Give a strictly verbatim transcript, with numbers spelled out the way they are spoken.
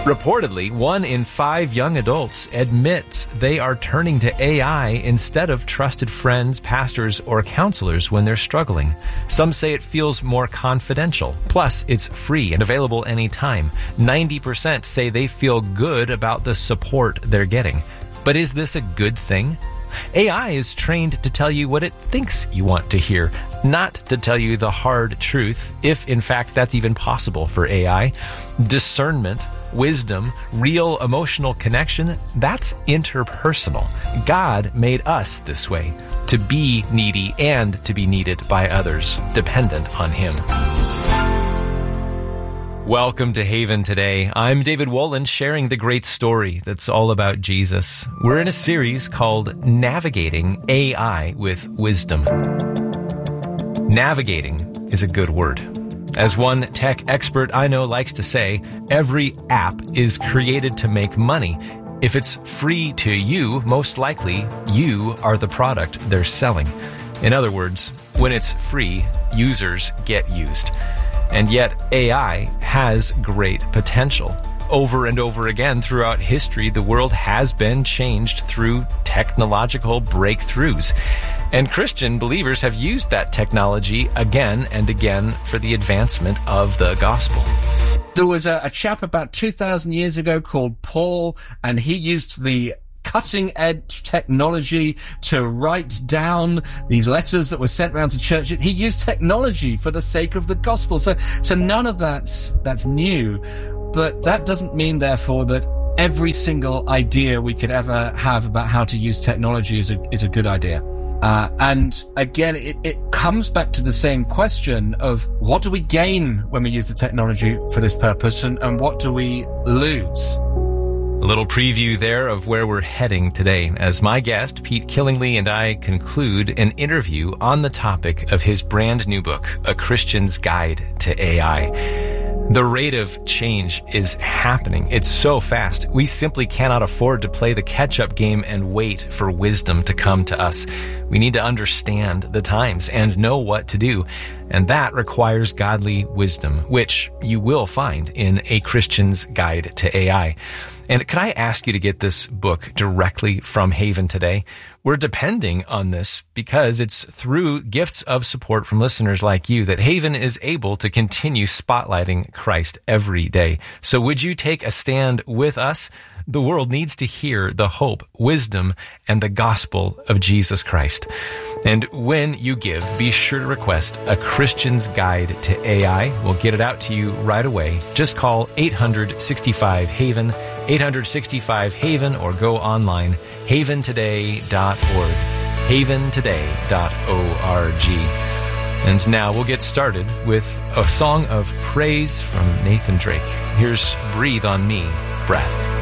Reportedly, one in five young adults admits they are turning to A I instead of trusted friends, pastors, or counselors when they're struggling. Some say it feels more confidential. Plus, it's free and available anytime. ninety percent say they feel good about the support they're getting. But is this a good thing? A I is trained to tell you what it thinks you want to hear, not to tell you the hard truth, if in fact that's even possible for A I. Discernment, wisdom, real emotional connection, that's interpersonal. God made us this way, to be needy and to be needed by others, dependent on Him. Welcome to Haven Today. I'm David Wolin, sharing the great story that's all about Jesus. We're in a series called Navigating A I with Wisdom. Navigating is a good word. As one tech expert I know likes to say, every app is created to make money. If it's free to you, most likely you are the product they're selling. In other words, when it's free, users get used. And yet, A I has great potential. Over and over again throughout history, the world has been changed through technological breakthroughs. And Christian believers have used that technology again and again for the advancement of the gospel. There was a, a chap about two thousand years ago called Paul, and he used the cutting-edge technology to write down these letters that were sent around to church. He used technology for the sake of the gospel. So, so none of that's, that's new. But that doesn't mean, therefore, that every single idea we could ever have about how to use technology is a, is a good idea. Uh, and again, it, it comes back to the same question of what do we gain when we use the technology for this purpose, and, and what do we lose? A little preview there of where we're heading today as my guest, Pete Killingly, and I conclude an interview on the topic of his brand new book, A Christian's Guide to A I. The rate of change is happening. It's so fast. We simply cannot afford to play the catch-up game and wait for wisdom to come to us. We need to understand the times and know what to do. And that requires godly wisdom, which you will find in A Christian's Guide to A I. And could I ask you to get this book directly from Haven Today? We're depending on this because it's through gifts of support from listeners like you that Haven is able to continue spotlighting Christ every day. So would you take a stand with us? The world needs to hear the hope, wisdom, and the gospel of Jesus Christ. And when you give, be sure to request A Christian's Guide to A I. We'll get it out to you right away. Just call eight hundred sixty-five HAVEN, eight hundred sixty-five HAVEN, or go online, haven today dot org, haven today dot org. And now we'll get started with a song of praise from Nathan Drake. Here's Breathe on Me, Breath.